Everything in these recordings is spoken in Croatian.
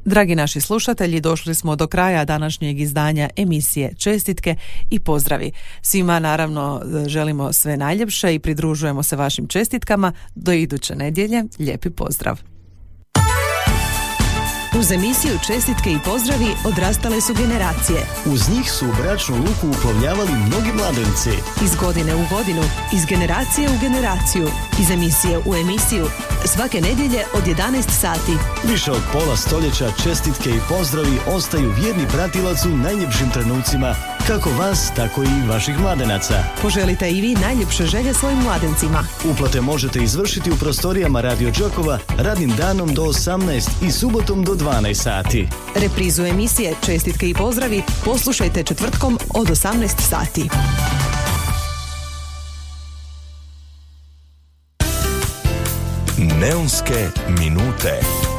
Dragi naši slušatelji, došli smo do kraja današnjeg izdanja emisije Čestitke i pozdravi. Svima naravno želimo sve najljepše i pridružujemo se vašim čestitkama. Do iduće nedjelje, lijepi pozdrav. Uz emisiju Čestitke i pozdravi odrastale su generacije. Uz njih su u bračnu luku uplovljavali mnogi mladenci. Iz godine u godinu, iz generacije u generaciju, iz emisije u emisiju, svake nedjelje od 11 sati. Više od pola stoljeća čestitke i pozdravi ostaju vjerni pratilac u najljepšim trenucima, kako vas, tako i vaših mladenaca. Poželite i vi najljepše želje svojim mladencima. Uplate možete izvršiti u prostorijama Radio Đakova radnim danom do 18 i subotom do 12 sati. Reprizu emisije Čestitke i pozdravi poslušajte četvrtkom od 18 sati. Neonske minute.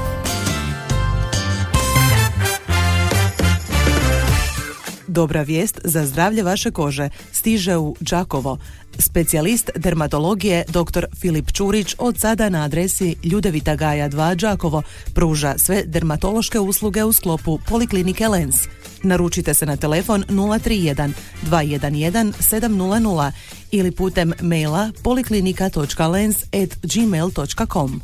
Dobra vijest za zdravlje vaše kože stiže u Đakovo. Specijalist dermatologije dr. Filip Čurić od sada na adresi Ljudevita Gaja 2 Đakovo pruža sve dermatološke usluge u sklopu Poliklinike Lens. Naručite se na telefon 031 211 700 ili putem maila poliklinika.lens@gmail.com.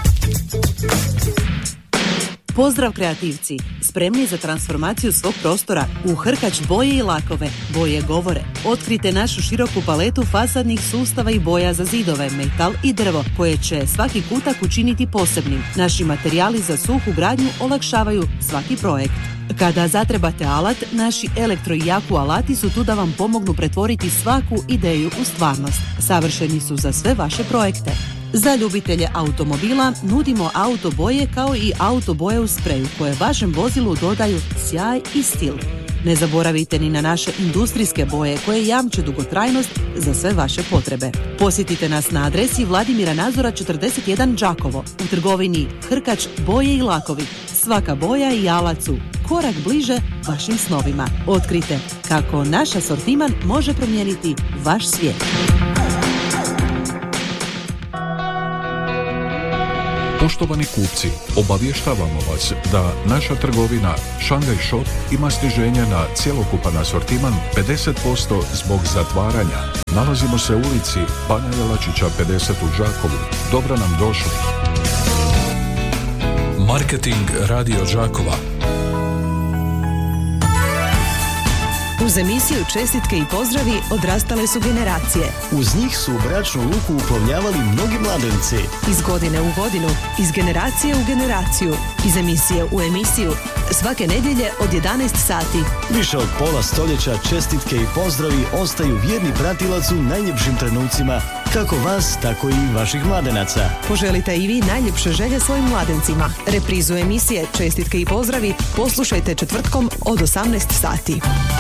Pozdrav kreativci! Spremni za transformaciju svog prostora u Hrkač boje i lakove, boje govore. Otkrite našu široku paletu fasadnih sustava i boja za zidove, metal i drvo, koje će svaki kutak učiniti posebnim. Naši materijali za suhu gradnju olakšavaju svaki projekt. Kada zatrebate alat, naši elektro i jaku alati su tu da vam pomognu pretvoriti svaku ideju u stvarnost. Savršeni su za sve vaše projekte. Za ljubitelje automobila nudimo autoboje kao i autoboje u spreju koje vašem vozilu dodaju sjaj i stil. Ne zaboravite ni na naše industrijske boje koje jamče dugotrajnost za sve vaše potrebe. Posjetite nas na adresi Vladimira Nazora 41 Đakovo u trgovini Hrkač boje i lakovi. Svaka boja i alat su korak bliže vašim snovima. Otkrite kako naš asortiman može promijeniti vaš svijet. Poštovani kupci, obavještavamo vas da naša trgovina Shanghai Shop ima sniženje na cjelokupan asortiman 50% zbog zatvaranja. Nalazimo se u ulici Bana Jelačića 50 u Đakovu. Dobro nam došli. Marketing Radio Đakova. Uz emisiju Čestitke i pozdravi odrastale su generacije. Uz njih su u bračnu luku uplovljavali mnogi mladenci. Iz godine u godinu, iz generacije u generaciju, iz emisije u emisiju, svake nedjelje od 11 sati. Više od pola stoljeća čestitke i pozdravi ostaju vjerni pratilac u najljepšim trenucima, kako vas, tako i vaših mladenaca. Poželite i vi najljepše želje svojim mladencima. Reprizu emisije Čestitke i pozdravi poslušajte četvrtkom od 18 sati.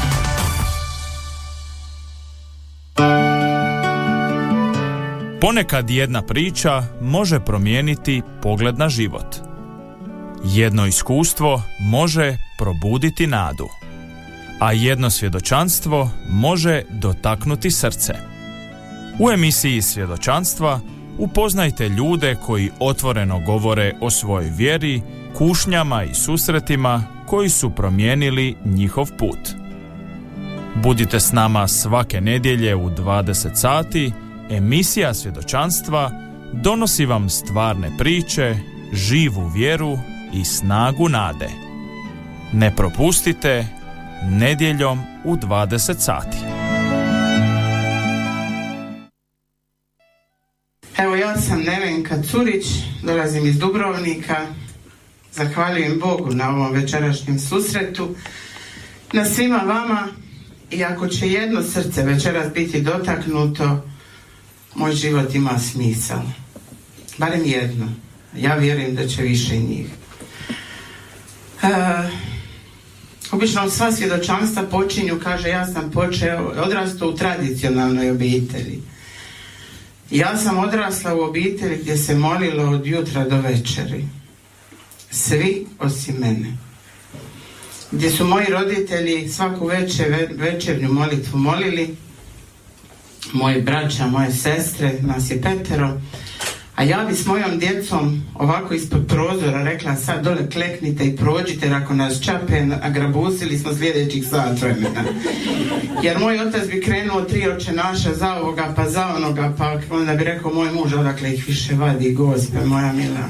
Ponekad jedna priča može promijeniti pogled na život. Jedno iskustvo može probuditi nadu, a jedno svjedočanstvo može dotaknuti srce. U emisiji Svjedočanstva upoznajte ljude koji otvoreno govore o svojoj vjeri, kušnjama i susretima koji su promijenili njihov put. Budite s nama svake nedjelje u 20 sati. Emisija Svjedočanstva donosi vam stvarne priče, živu vjeru i snagu nade. Ne propustite nedjeljom u 20 sati. Evo, ja sam Nevenka Curić, dolazim iz Dubrovnika. Zahvaljujem Bogu na ovom večerašnjem susretu, na svima vama, i ako će jedno srce večeras biti dotaknuto, moj život ima smisao. Barem jedno. Ja vjerujem da će više njih. Obično sva svjedočanstva počinju, kaže, ja sam odrastao u tradicionalnoj obitelji. Ja sam odrasla u obitelji gdje se molilo od jutra do večeri. Svi osim mene. Gdje su moji roditelji svaku večernju molitvu molili. Moji braća, moje sestre, nas je 5, a A ja bi s mojom djecom ovako ispod prozora rekla sad dole kleknite i prođite, jer ako nas čape nagrabusili smo sljedećih sat vremena. Jer moj otac bi krenuo 3 oče naša za ovoga pa za onoga, pa onda bi rekao moj muž odakle ih više vadi, Gospe moja mila.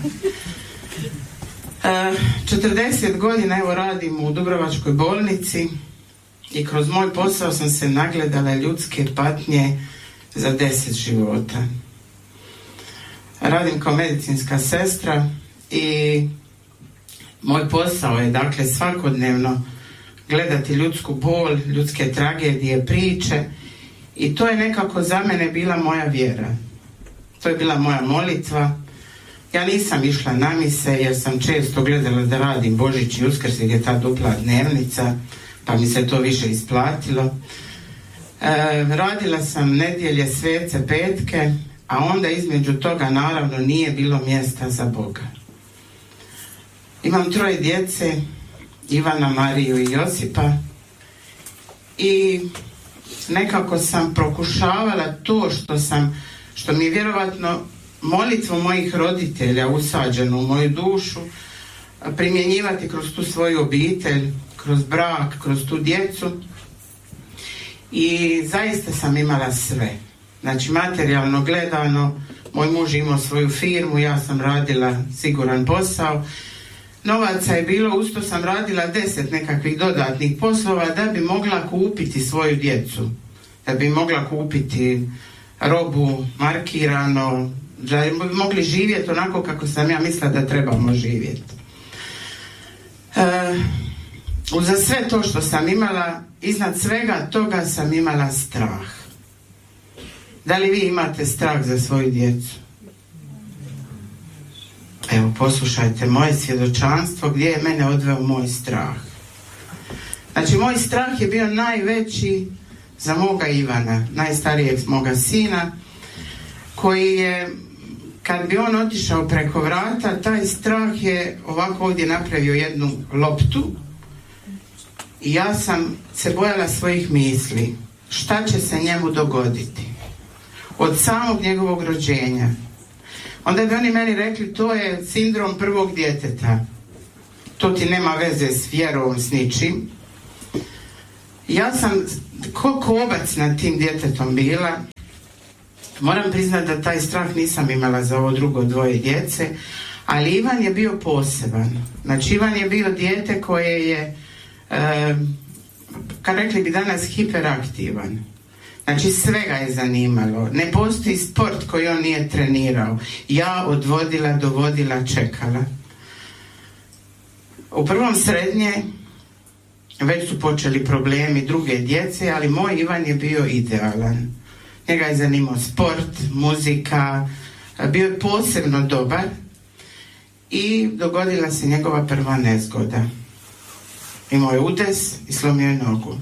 40 godina evo radim u Dubrovačkoj bolnici i kroz moj posao sam se nagledala ljudske patnje za 10 života. Radim kao medicinska sestra i moj posao je dakle svakodnevno gledati ljudsku bol, ljudske tragedije, priče i to je nekako za mene bila moja vjera. To je bila moja molitva. Ja nisam išla na mise jer sam često gledala da radim Božić i Uskrs jer je ta dupla dnevnica pa mi se to više isplatilo. Radila sam nedjelje, svece, petke, a onda između toga naravno nije bilo mjesta za Boga. Imam 3 djece, Ivana, Mariju i Josipa, i nekako sam prokušavala to što mi je vjerovatno molitvom mojih roditelja usađeno u moju dušu, primjenjivati kroz tu svoju obitelj, kroz brak, kroz tu djecu. I zaista sam imala sve. Znači materijalno gledano, moj muž imao svoju firmu, ja sam radila siguran posao. Novaca je bilo, usto sam radila 10 nekakvih dodatnih poslova da bi mogla kupiti svoju djecu. Da bi mogla kupiti robu markirano, da bi mogli živjeti onako kako sam ja mislila da trebamo živjeti. Uza sve to što sam imala, iznad svega toga sam imala strah. Da li vi imate strah za svoju djecu? Evo, poslušajte moje svjedočanstvo gdje je mene odveo moj strah. Znači, moj strah je bio najveći za moga Ivana, najstarijeg moga sina, koji je, kad bi on otišao preko vrata, taj strah je ovako ovdje napravio jednu loptu i ja sam se bojala svojih misli. Šta će se njemu dogoditi? Od samog njegovog rođenja. Onda bi oni meni rekli, to je sindrom prvog djeteta. To ti nema veze s vjerom, s ničim. Ja sam ko kobac nad tim djetetom bila. Moram priznati da taj strah nisam imala za ovo drugo 2 djece, ali Ivan je bio poseban. Znači, Ivan je bio dijete koje je, kad rekli bi danas, hiperaktivan. Znači, sve ga je zanimalo. Ne postoji sport koji on nije trenirao. Ja odvodila, dovodila, čekala. U 1. srednje već su počeli problemi druge djece, ali moj Ivan je bio idealan. Njega je zanimao sport, muzika, bio je posebno dobar i dogodila se njegova prva nezgoda. Imao je udes i slomio je nogu.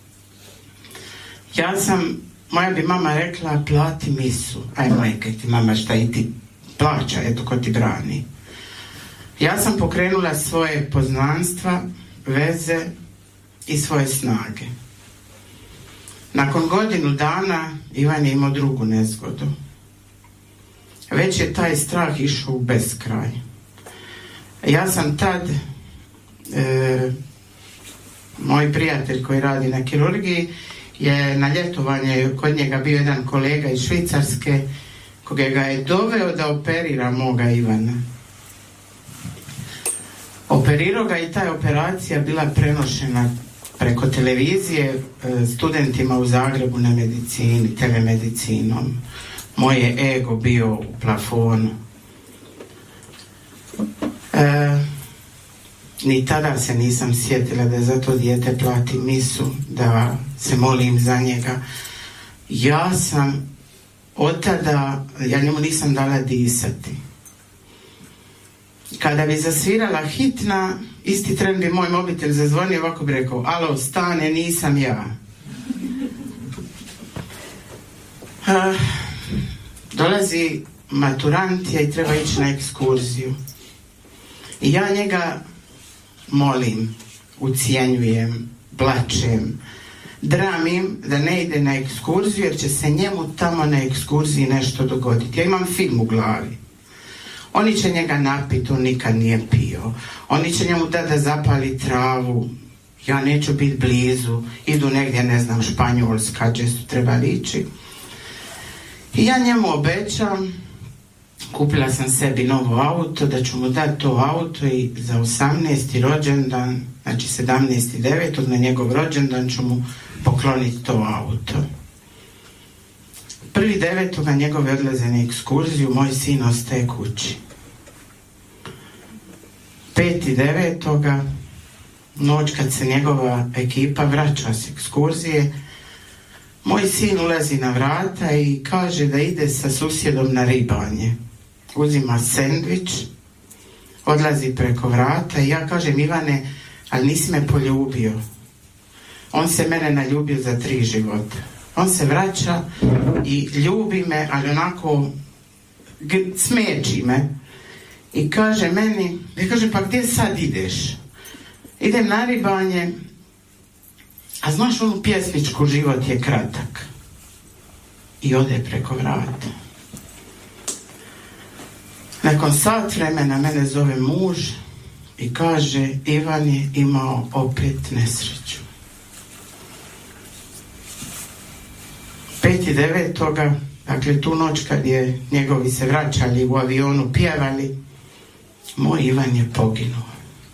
Moja bi mama rekla, plati misu. Aj majke ti mama, šta i ti plaća, eto ko ti brani. Ja sam pokrenula svoje poznanstva, veze i svoje snage. Nakon 1 godinu dana Ivan je imao drugu nezgodu. Već je taj strah išao u beskraj. Ja sam tad, moj prijatelj koji radi na kirurgiji, je na ljetovanje kod njega bio jedan kolega iz Švicarske koga ga je doveo da operira moga Ivana. Operirao ga i ta operacija bila prenošena preko televizije studentima u Zagrebu na medicini, telemedicinom. Moje ego bio u plafonu. Ni tada se nisam sjetila da za to dijete plati misu, da se molim za njega. Ja sam od tada, ja njemu nisam dala disati. Kada bi zasvirala hitna, isti tren bi moj mobitel zazvonio, ovako bi rekao, alo, stane, nisam ja. Dolazi maturant i treba ići na ekskurziju. I ja njega molim, ucijenjujem, plačem, dramim da ne ide na ekskurziju jer će se njemu tamo na ekskurziji nešto dogoditi. Ja imam film u glavi. Oni će njega napiti, on nikad nije pio. Oni će njemu da zapali travu. Ja neću biti blizu. Idu negdje, ne znam, Španjolska, gdje su trebali ići. I ja njemu obećam, kupila sam sebi novo auto, da ću mu dati to auto i za 18. rođendan, znači 17.9. na njegov rođendan ću mu pokloniti to auto. 1.9. njegove odlaze na ekskurziju, moj sin ostaje kući. 5.9. noć kad se njegova ekipa vraća s ekskurzije, moj sin ulazi na vrata i kaže da ide sa susjedom na ribanje. Uzima sendvič, odlazi preko vrata i ja kažem: Ivane, ali nisi me poljubio. On se mene naljubio za 3 života. On se vraća i ljubi me, ali onako smeči me i kaže meni, ja kažem: pa gdje sad ideš? Idem na ribanje, a znaš onu pjesmičku Život je kratak. I ode preko vrata. Nakon sat vremena mene zove muž i kaže: Ivan je imao opet nesreću. 5.9. dakle tu noć kad je njegovi se vraćali u avionu, pjevali, moj Ivan je poginuo.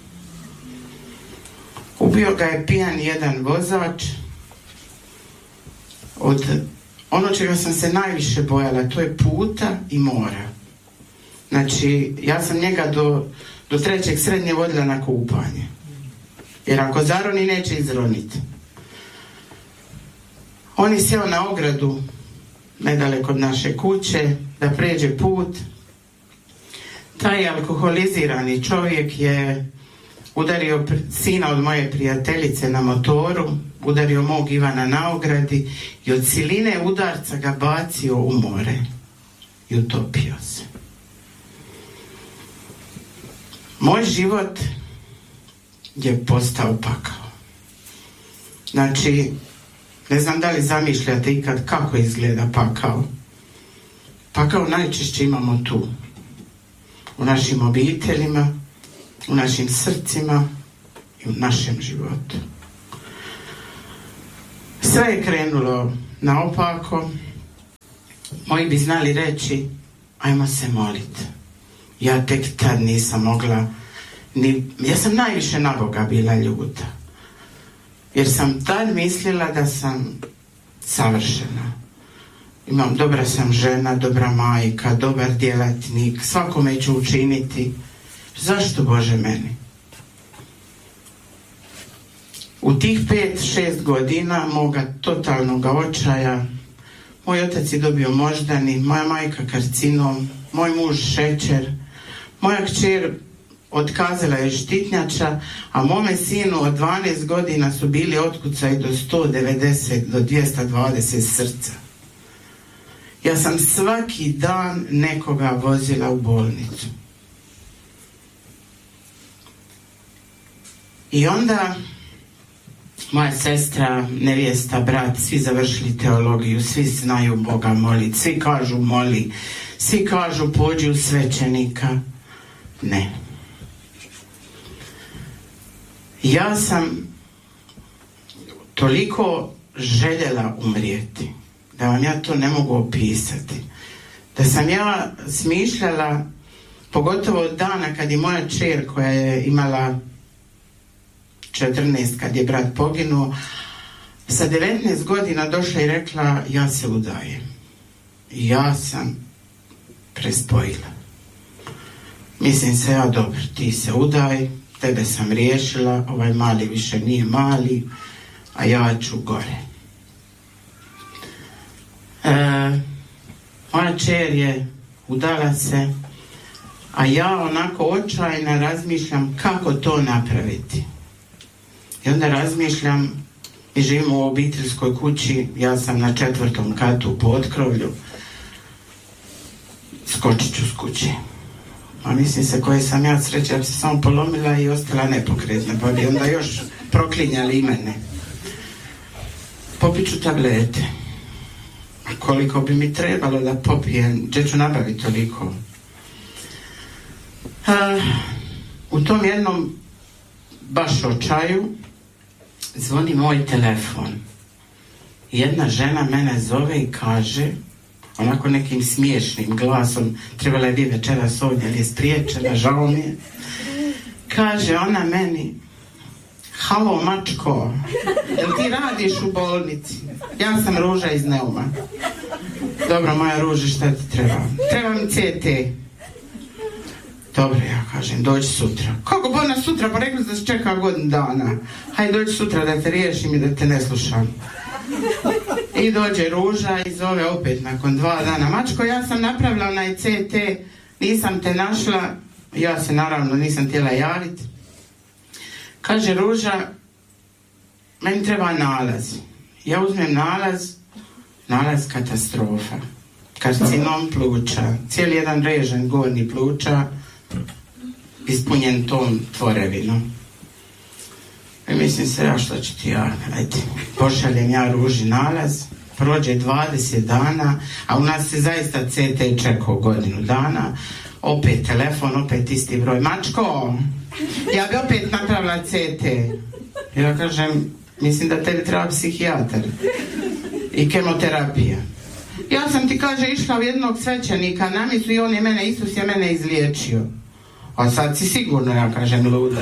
Ubio ga je pijan jedan vozač. Od ono čega sam se najviše bojala, to je puta i mora. Znači, ja sam njega do 3. srednje vodila na kupanje. Jer ako zaroni, neće izroniti. On je sjeo na ogradu nedaleko od naše kuće da pređe put. Taj alkoholizirani čovjek je udario sina od moje prijateljice na motoru, udario mog Ivana na ogradi i od siline udarca ga bacio u more i utopio se. Moj život je postao pakao. Znači, ne znam da li zamišljate ikad kako izgleda pakao. Pakao najčešće imamo tu, u našim obiteljima, u našim srcima i u našem životu. Sve je krenulo naopako. Moji bi znali reći: ajmo se moliti. Ja tek tad nisam mogla ja sam najviše na Boga bila ljuta. Jer sam tad mislila da sam savršena. Dobra sam žena, dobra majka, dobar djelatnik, svakome ću učiniti. Zašto, Bože, meni? U tih 5-6 godina moga totalnog očaja, moj otac je dobio moždani, moja majka karcinom, moj muž šećer, moja kćer otkazala je štitnjača, a mome sinu od 12 godina su bili otkucaji do 190 do 220 srca. Ja sam svaki dan nekoga vozila u bolnicu. I onda moja sestra, nevjesta, brat, svi završili teologiju, svi znaju Boga moliti, svi kažu moli, svi kažu pođi u svećenika. Ne. Ja sam toliko željela umrijeti da vam ja to ne mogu opisati. Da sam ja smišljala, pogotovo od dana kad je moja kćer koja je imala 14 kad je brat poginuo, sa 19 godina došla i rekla: ja se udajem. I ja sam prespojila. Mislim se: ja dobro, ti se udaj, tebe sam riješila, ovaj mali više nije mali, a ja ću gore. Moja kćer je udala se, a ja onako očajna razmišljam kako to napraviti. I onda razmišljam, mi živimo u obiteljskoj kući, ja sam na 4. katu u potkrovlju, skočit ću s kuće. A mislim se koje sam ja sreća, ja bi se samo polomila i ostala nepokretna, pa bi onda još proklinjali i mene. Popit ću tablete. A koliko bi mi trebalo da popijem, gdje ću nabaviti toliko? U tom jednom baš očaju zvoni moj telefon. Jedna žena mene zove i kaže, onako nekim smiješnim glasom, trebala je biti večeras ovdje, ali je spriječena, žao mi je. Kaže ona meni, halo mačko, jel ti radiš u bolnici? Ja sam Ruža iz Neuma. Dobro, moja Ruža, šta ti treba? Treba mi CT. Dobro, ja kažem, dođi sutra. Kako bona sutra? Pa rekli da se čeka godinu dana. Hajde, dođi sutra da te riješim i da te ne slušam. I dođe Ruža i zove opet nakon 2 dana. Mačko, ja sam napravila onaj CT, nisam te našla. Ja se naravno nisam htjela javiti. Kaže Ruža, meni treba nalaz. Ja uzmem nalaz katastrofa. Karcinom pluća, cijeli jedan režen gornji pluća, ispunjen tom tvorevinom. I mislim se, ja što ću ti ja, ajde, pošaljem ja Ruži nalaz, prođe 20 dana, a u nas se zaista CT čekao godinu dana, opet telefon, opet isti broj. Mačko, ja bi opet napravila CT. Ja kažem, mislim da tebi treba psihijatar i kemoterapija. Ja sam ti, kaže, išla u jednog svećenika na misu i on je mene, Isus je mene izliječio. A sad si sigurno, ja kažem, luda.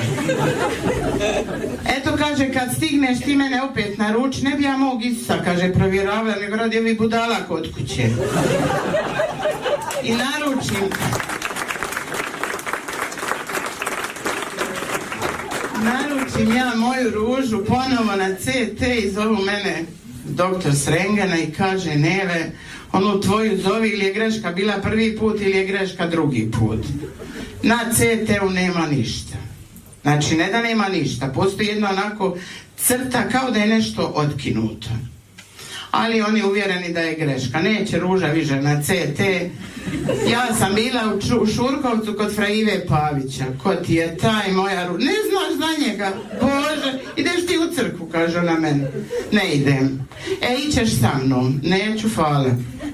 Eto, kaže, kad stigneš ti mene opet naruči, ne bi ja mog Isusa, kaže, provjeravala, nego radi ovi budala kod kuće. I naručim ja moju Ružu ponovo na CT i zovu mene doktor s rengena i kaže, Nele, onu tvoju zovi, ili je greška bila prvi put ili je greška drugi put. Na CT-u nema ništa. Znači, ne da nema ništa, postoji jedna onako crta kao da je nešto otkinuto. Ali oni uvjereni da je greška. Neće Ruža više na CT. Ja sam bila u Šurkovcu kod fra Ive Pavića. Ko ti je taj moja Ruža? Ne znaš za njega. Bože, ideš ti u crkvu, kaže ona meni. Ne idem. Ićeš sa mnom. Neću, hvala.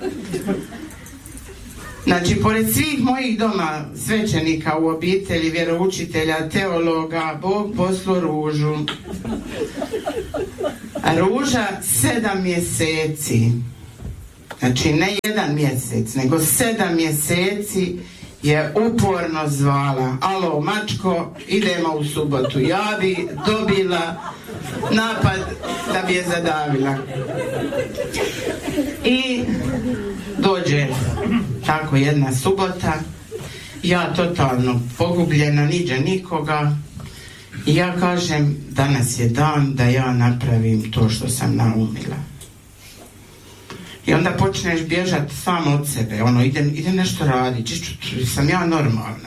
Znači, pored svih mojih doma svećenika u obitelji, vjeroučitelja, teologa, Bog poslao Ružu. A Ruža 7 mjeseci, znači ne 1 mjesec, nego 7 mjeseci je uporno zvala, alo mačko, idemo u subotu. Ja bi dobila napad da bi je zadavila. I dođe tako jedna subota, ja totalno pogubljena, niđe nikoga, i ja kažem, danas je dan da ja napravim to što sam naumila. I onda počneš bježati sam od sebe, ono, idem nešto raditi, sam ja normalna.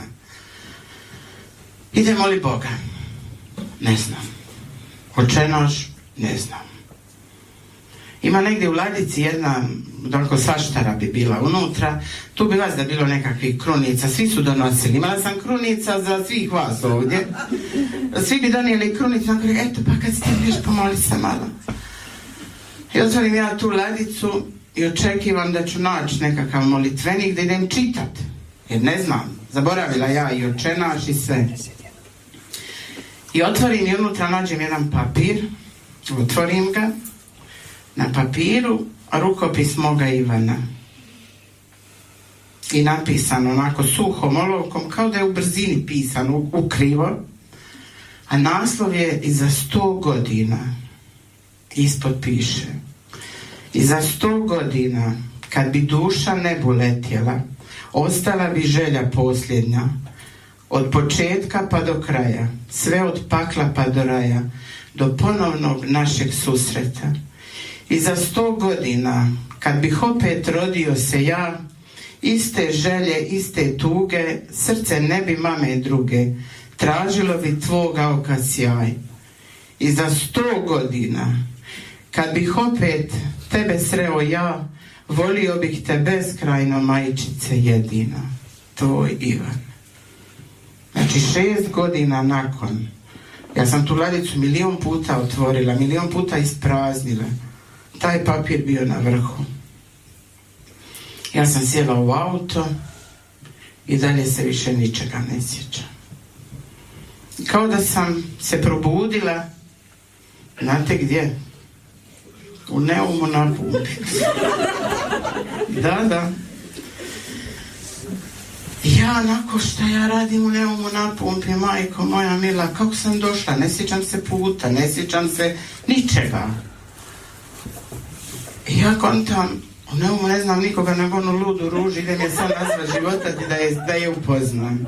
Idemo li Boga? Ne znam. Očenoš? Ne znam. Ima negdje u ladici jedna, dakle, svaštara bi bila unutra, tu bi vas da bilo nekakvih krunica, svi su donosili, imala sam krunica za svih vas ovdje, svi bi donijeli krunicu, eto pa kad stigneš pomoli se malo. I otvorim ja tu ladicu i očekivam da ću naći nekakav molitvenik da idem čitat, jer ne znam, zaboravila ja i očenaš i sve. I otvorim i unutra nađem jedan papir, otvorim ga, na papiru rukopis moga Ivana. I napisano onako suhom olovkom, kao da je u brzini pisano, ukrivo. A naslov je iza 100 godina. Ispod piše: iza 100 godina, kad bi duša nebu letjela, ostala bi želja posljednja. Od početka pa do kraja, sve od pakla pa do raja, do ponovnog našeg susreta. I za 100 godina, kad bih opet rodio se ja, iste želje, iste tuge, srce ne bi mame druge, tražilo bi tvoga oka sjaj. I za 100 godina, kad bih opet tebe sreo ja, volio bih te beskrajno, majčice jedina. Tvoj Ivan. Znači 6 godina nakon, ja sam tu ladicu 1.000.000 puta otvorila, 1.000.000 puta ispraznila. Taj papir bio na vrhu. Ja sam sjela u auto i dalje se više ničega ne sjećam. Kao da sam se probudila, znate gdje? U Neumu na pumpi. Da. Ja, nakon što ja radim u Neumu na pumpi, majko moja mila, kako sam došla, ne sjećam se puta, ne sjećam se ničega. I ja kontam, u Neumu ne znam nikoga nego onu ludu Ružu, idem je sam nazvat životati da je upoznam.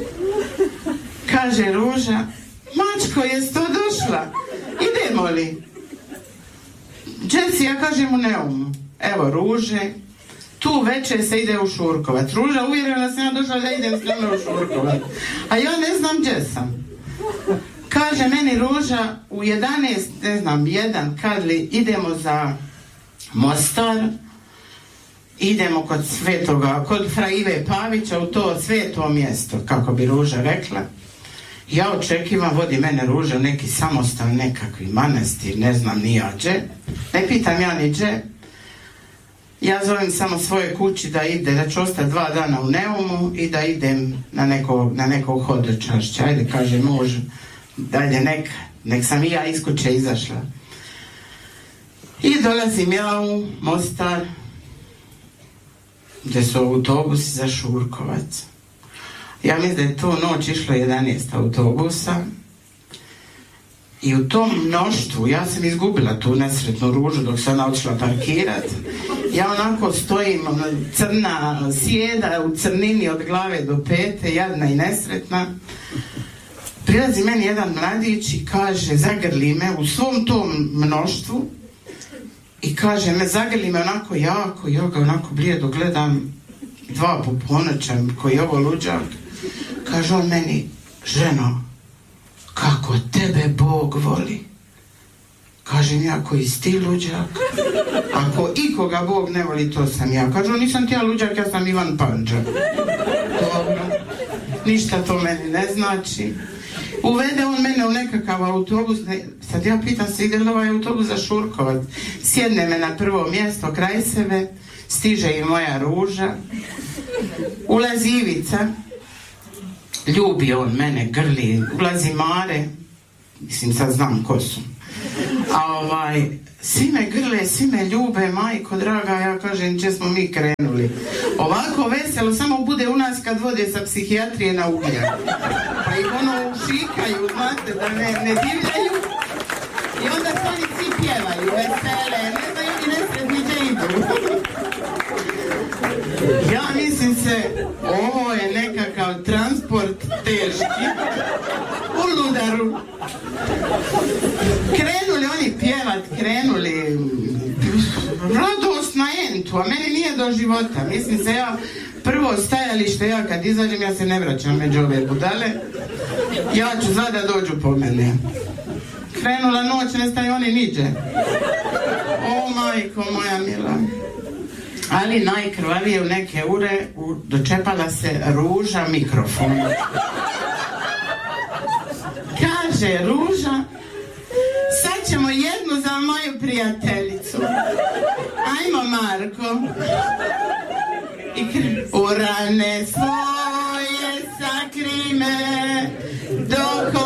Kaže Ruža, mačko, jesi to došla? Idemo li? Jesse, ja kažem u Neumu. Evo Ruže, tu večer se ide u Šurkovac. Ruža uvjerila sam ja došla da idem s njome u Šurkovac. A ja ne znam gdje sam. Kaže meni Ruža u 11, ne znam, 1, kad li idemo za Mostar, idemo kod fra Ive Pavića u to sveto mjesto, kako bi Ruža rekla. Ja očekivam, vodi mene Ruža neki samostan, nekakvi manastir, ne znam ni ja gdje. Ne pitam ja ni gdje. Ja zovem samo svoje kući da ću ostati 2 dana u Neumu i da idem na neko hodočašće. Ajde, kaže muž, dajde nek sam i ja iz kuće izašla. I dolazim ja u Mostar, gdje su autobusi za Šurkovac. Ja mislim da je to noć išlo 11 autobusa i u tom mnoštvu ja sam izgubila tu nesretnu Ružu dok sam ona otišla parkirat. Ja onako stojim, crna sjeda u crnini od glave do pete, jadna i nesretna. Prilazi meni jedan mladić i kaže, zagrli me u svom tom mnoštvu i kaže, zagrli me onako jako, ja ga onako blijedo gledam, 2 po ponoći, koji je ovo luđak. Kaže on meni, ženo, kako tebe Bog voli. Kažem ja, koji si ti luđak? Ako ikoga Bog ne voli, to sam ja. Kaže on, nisam ti ja luđak, ja sam Ivan Panđa. Dobro, ništa to meni ne znači. Uvede on mene u nekakav autobus, sad ja pitam se, ide li ovaj autobus za Šurkovac? Sjedne me na prvo mjesto kraj sebe, stiže i moja Ruža, ulazi Ivica, ljubi on mene, grli, ulazi Mare, mislim sad znam ko su, a svi me grle, svi me ljube, majko draga, ja kažem, gdje smo mi krenuli. Ovako veselo samo bude u nas kad vode sa psihijatrije na Ugljak. Pa ih ono šikaju, znate, da ne divljaju. I onda se oni svi pjevaju, vesele, ne znaju ni nesretni gdje idu. Ja mislim se, ovo je nekakav transport teški u ludaru. Krenuli oni pjevat, krenuli radost na entu, a meni nije do života. Mislim se, ja prvo stajalište, ja kad izađem, ja se ne vraćam među ove budale, ja ću zada da dođu po mene. Krenula noć, ne staju oni niđe. O majko moja mila. Ali najkrvavije u neke ure dočepala se Ruža mikrofon. Kaže Ruža, sad ćemo jednu za moju prijateljicu. Ajmo Marko. I u rane svoje sakri me,